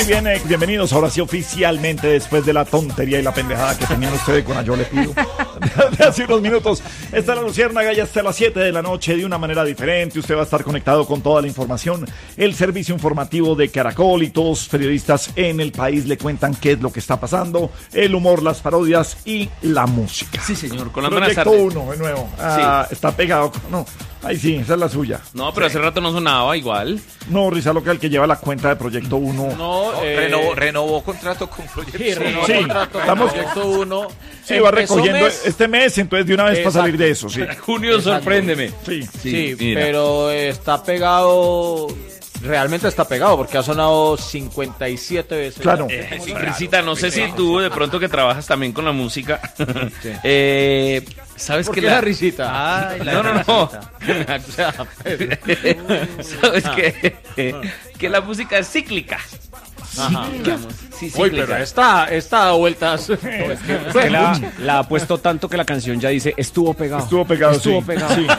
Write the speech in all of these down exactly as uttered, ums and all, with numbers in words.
bien, eh, bienvenidos ahora sí oficialmente después de la tontería y la pendejada que tenían ustedes con Yo le pido de hace unos minutos. Esta es la Luciérnaga y hasta las siete de la noche de una manera diferente. Usted va a estar conectado con toda la información. El servicio informativo de Caracol y todos los periodistas en el país le cuentan qué es lo que está pasando, el humor, las parodias y la música. Sí, señor, con las buenas Proyecto tardes. uno, de nuevo. Ah, sí. Está pegado. No, ahí sí, esa es la suya. No, pero sí. Hace rato no sonaba igual. No, Risa Local, que lleva la cuenta de Proyecto uno. No, no eh, renovó, renovó contrato con Proyecto sí, renovó sí, contrato estamos, con Proyecto uno. Sí, va recogiendo mes, este mes, entonces de una vez para salir de eso, sí. Junio, exacto. Sorpréndeme. Sí, sí, sí pero está pegado... Realmente está pegado porque ha sonado cincuenta y siete veces. Claro. Eh, sí, Risita, no sé si tú de pronto que trabajas también con la música. Sí. eh, ¿Sabes ¿Por qué qué la... la risita? Ay, la no, no, no. O sea, ¿sabes qué? Que la música es cíclica. Cíclica. Sí, Uy, pero esta, esta da vueltas. No, es que, es que la, la ha puesto tanto que la canción ya dice estuvo pegado. Estuvo pegado, Estuvo sí. pegado. Sí.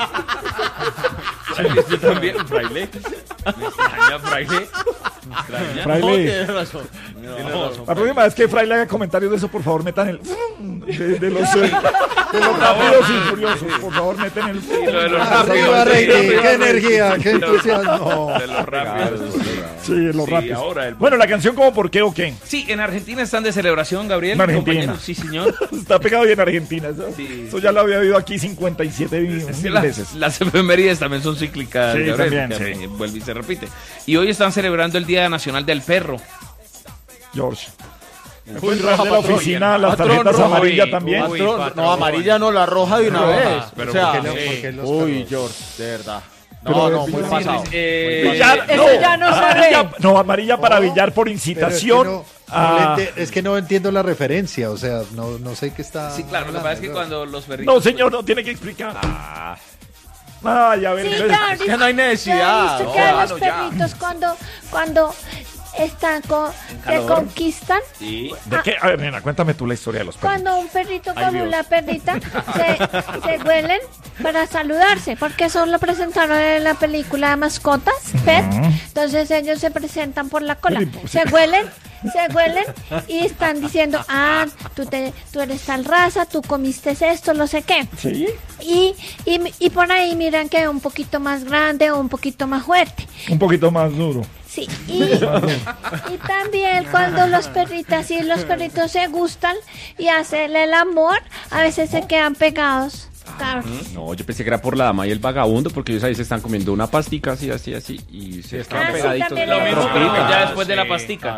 Yo también, Fraile. Me extraña, Fraile. Me extraña. Fraile. No, tienes razón. No, tienes razón. La próxima vez que Fraile haga comentarios de eso, por favor, metan el... De, de los, de los rápidos y furiosos. Por favor, meten el... Sí, lo de los rápidos. ¡Qué energía! ¡Qué entusiasmo! De los rápidos. Sí, de los sí, rápidos. Ahora el... Bueno, la canción como ¿por qué o qué? Sí, en Argentina están de celebración, Gabriel. En Argentina. Compañero. Sí, señor. Está pegado bien en Argentina. Eso, sí, eso sí. ya lo había oído aquí cincuenta y siete mil es que veces. La, las efemérides también son cíclicas, sí, Gabriel, también, sí. Vuelve y se repite. Y hoy están celebrando el Día Nacional del Perro. George. Uy, de la patrón, oficina, las patrón, tarjetas rojo, amarillas uy, también. uy, Patrón, patrón, no, amarilla no, la roja de una roja, vez. Pero o sea, ¿por qué no? ¿Por qué los uy, perros? George, de verdad. Pero No, de no, muy Villar- pasado. Eh, Villar, Eso no, ya no se amarilla, ve. no, amarilla para No, Villar por Pero es que incitación. no, a- no enti- es que no entiendo la referencia, o sea, no, no sé qué está. Sí, claro, lo que hablando, pasa es que ¿no? cuando los perritos... No, señor, no tiene que explicar. Ah, Ah, ya ver. Sí, entonces- ya, Es que no hay necesidad. ya he visto No, que a no, los ya. perritos cuando, cuando están con, que conquistan, sí. ¿De qué? A ver, nena, cuéntame tú la historia de los perros. cuando un perrito Ay, con Dios. una perrita se, se huelen para saludarse, porque eso lo presentaron en la película Mascotas, Pet. Entonces ellos se presentan por la cola, Pero, pues, se huelen, se huelen y están diciendo, ah, tú, te, tú eres tal raza, tú comiste esto, no sé qué. ¿Sí? Y, y, y por ahí miran que es un poquito más grande o un poquito más fuerte. Un poquito más duro. Sí, y, y también cuando los perritas y los perritos se gustan y hacen el amor, a veces se quedan pegados. Claro. No, yo pensé que era por la dama y el vagabundo, porque ellos ahí se están comiendo una pastica así, así, así, y se están Ah, sí, pegaditos. también Lo lo mismo, mismo, pero pero ya después de la pastica.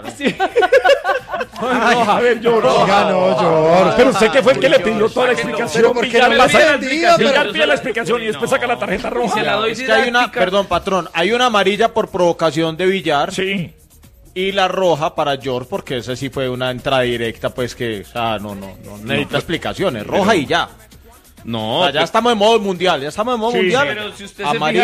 Ay, a ver, George. Oiga, no, George. Pero usted que fue el que le pidió toda la Sáquenlo. explicación. Pero ¿por qué Villar no pasa- lo entendía? Villar Pero- pide la explicación y después saca la tarjeta roja. Se la doy Es que hay una, didáctica. perdón, patrón, hay una amarilla por provocación de Villar Sí. y la roja para George, porque esa sí fue una entrada directa, pues que, o sea, no, no, no necesita explicaciones, roja y ya. No, O sea, ya estamos en modo mundial, ya estamos en modo Sí, mundial. pero si usted se Amarilla